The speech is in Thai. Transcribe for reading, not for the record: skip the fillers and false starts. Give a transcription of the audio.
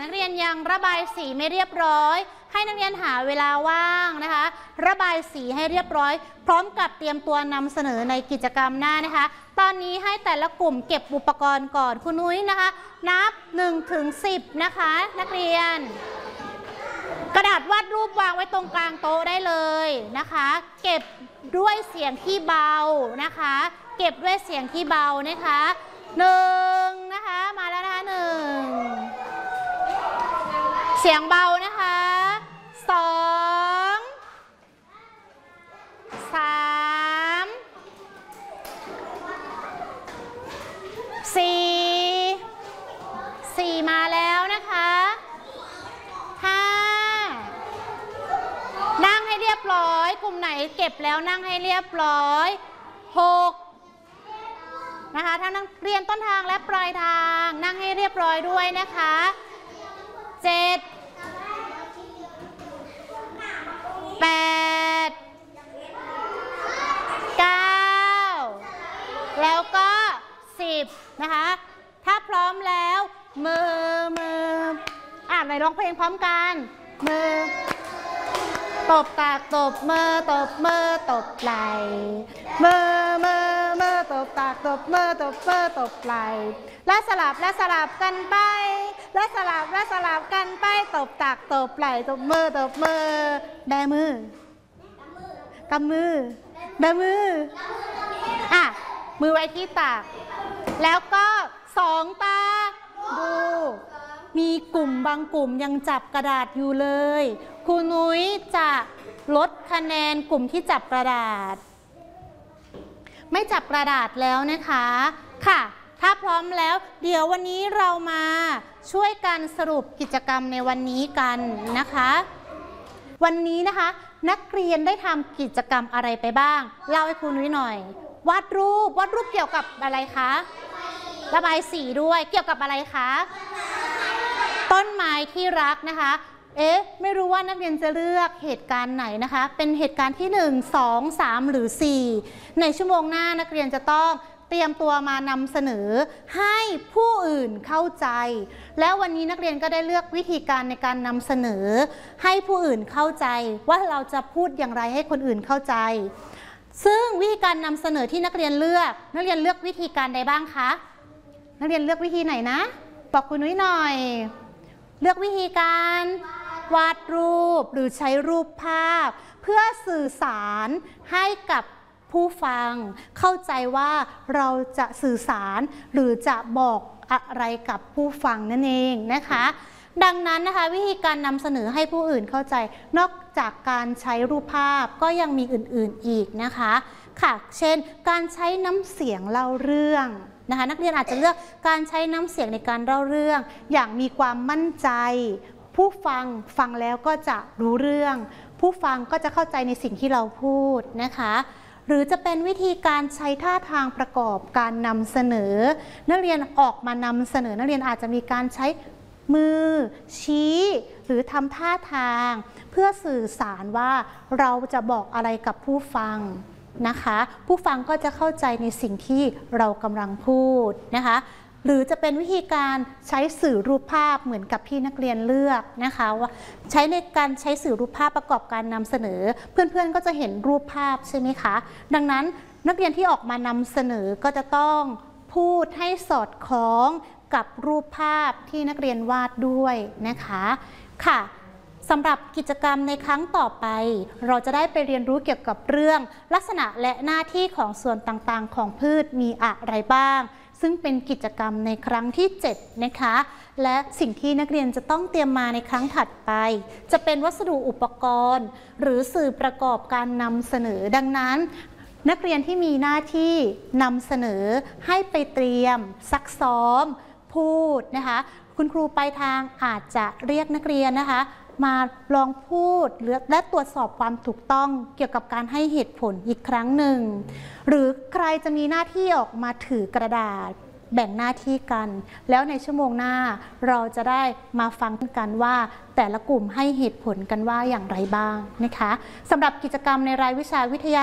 นักเรียนยังระบายสีไม่เรียบร้อยให้นักเรียนหาเวลาว่างนะคะระบายสีให้เรียบร้อยพร้อมกับเตรียมตัวนำเสนอในกิจกรรมหน้านะคะตอนนี้ให้แต่ละกลุ่มเก็บอุปกรณ์ก่อนคุณนุ้ยนะคะนับ1 ถึง 10นะคะนักเรียนกระดาษวาดรูปวางไว้ตรงกลางโต๊ะได้เลยนะคะเก็บด้วยเสียงที่เบานะคะเก็บด้วยเสียงที่เบานะคะ1นะคะมาแล้วนะคะ1เสียงเบานะคะ2 3 4มาแล้วนะคะ5นั่งให้เรียบร้อยกลุ่มไหนเก็บแล้วนั่งให้เรียบร้อย6นะคะถ้านักเรียนต้นทางและปลายทางนั่งให้เรียบร้อยด้วยนะคะ7 8 9แล้วก็10นะคะถ้าพร้อมแล้วมือไหนร้องเพลงพร้อมกันมือตบตากตบมือตบมือตบไหล่มือตบตากตบมือตบมือตบไหล่และสลับกันไปและสลับกันไปตบตากตบไหล่ตบมือแบมือกำมือแบมือมือไว้ที่ตักแล้วก็2 ตาดูมีกลุ่มบางกลุ่มยังจับกระดาษอยู่เลยครูนุ้ยจะลดคะแนนกลุ่มที่จับกระดาษไม่จับกระดาษแล้วนะคะค่ะถ้าพร้อมแล้วเดี๋ยววันนี้เรามาช่วยกันสรุปกิจกรรมในวันนี้กันนะคะวันนี้นะคะนักเรียนได้ทำกิจกรรมอะไรไปบ้างเล่าให้ครูนุ้ยหน่อยวาดรูปเกี่ยวกับอะไรคะระบายสีด้วยเกี่ยวกับอะไรคะต้นไม้ที่รักนะคะไม่รู้ว่านักเรียนจะเลือกเหตุการณ์ไหนนะคะเป็นเหตุการณ์ที่1 2 3หรือ4ในชั่วโมงหน้านักเรียนจะต้องเตรียมตัวมานำเสนอให้ผู้อื่นเข้าใจแล้ววันนี้นักเรียนก็ได้เลือกวิธีการในการนำเสนอให้ผู้อื่นเข้าใจว่าเราจะพูดอย่างไรให้คนอื่นเข้าใจซึ่งวิธีการนำเสนอที่นักเรียนเลือกวิธีการใดบ้างคะนักเรียนเลือกวิธีไหนนะบอกคุณนุ้ยหน่อยเลือกวิธีการวาดรูปหรือใช้รูปภาพเพื่อสื่อสารให้กับผู้ฟังเข้าใจว่าเราจะสื่อสารหรือจะบอกอะไรกับผู้ฟังนั่นเองนะคะดังนั้นนะคะวิธีการนำเสนอให้ผู้อื่นเข้าใจนอกจากการใช้รูปภาพก็ยังมีอื่นๆอีกนะคะค่ะเช่นการใช้น้ำเสียงเล่าเรื่องนะคะนักเรียนอาจจะเลือกการใช้น้ำเสียงในการเล่าเรื่องอย่างมีความมั่นใจผู้ฟังแล้วก็จะรู้เรื่องผู้ฟังก็จะเข้าใจในสิ่งที่เราพูดนะคะหรือจะเป็นวิธีการใช้ท่าทางประกอบการนำเสนอนักเรียนออกมานำเสนอนักเรียนอาจจะมีการใช้มือชี้หรือทำท่าทางเพื่อสื่อสารว่าเราจะบอกอะไรกับผู้ฟังนะคะผู้ฟังก็จะเข้าใจในสิ่งที่เรากำลังพูดนะคะหรือจะเป็นวิธีการใช้สื่อรูปภาพเหมือนกับที่นักเรียนเลือกนะคะว่าใช้ในการใช้สื่อรูปภาพประกอบการนำเสนอเพื่อนๆก็จะเห็นรูปภาพใช่ไหมคะดังนั้นนักเรียนที่ออกมานำเสนอก็จะต้องพูดให้สอดคล้องกับรูปภาพที่นักเรียนวาดด้วยนะคะค่ะสำหรับกิจกรรมในครั้งต่อไปเราจะได้ไปเรียนรู้เกี่ยวกับเรื่องลักษณะและหน้าที่ของส่วนต่างๆของพืชมีอะไรบ้างซึ่งเป็นกิจกรรมในครั้งที่7นะคะและสิ่งที่นักเรียนจะต้องเตรียมมาในครั้งถัดไปจะเป็นวัสดุอุปกรณ์หรือสื่อประกอบการนำเสนอดังนั้นนักเรียนที่มีหน้าที่นำเสนอให้ไปเตรียมซักซ้อมพูดนะคะคุณครูปลายทางอาจจะเรียกนักเรียนนะคะมาลองพูดและตรวจสอบความถูกต้องเกี่ยวกับการให้เหตุผลอีกครั้งหนึ่งหรือใครจะมีหน้าที่ออกมาถือกระดาษแบ่งหน้าที่กันแล้วในชั่วโมงหน้าเราจะได้มาฟังกันว่าแต่ละกลุ่มให้เหตุผลกันว่าอย่างไรบ้างนะคะสำหรับกิจกรรมในรายวิชาวิทยา